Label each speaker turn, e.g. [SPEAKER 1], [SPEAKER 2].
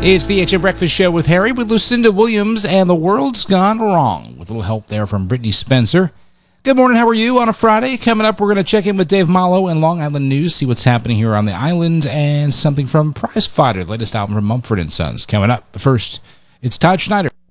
[SPEAKER 1] It's the HM Breakfast Show with Harry, with Lucinda Williams, and The World's Gone Wrong, with a little help there from Brittany Spencer. Good morning, how are you on a Friday? Coming up, we're going to check in with Dave Malo and Long Island News, see what's happening here on the island, and something from Prize Fighter, the latest album from Mumford & Sons, coming up. But first, it's Todd Schneider.